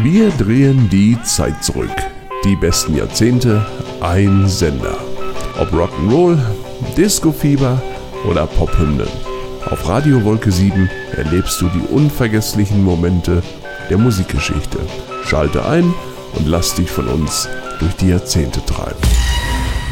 Wir drehen die Zeit zurück. Die besten Jahrzehnte, ein Sender. Ob Rock'n'Roll, Disco-Fieber oder Pophymnen. Auf Radio Wolke 7 erlebst du die unvergesslichen Momente der Musikgeschichte. Schalte ein und lass dich von uns durch die Jahrzehnte treiben.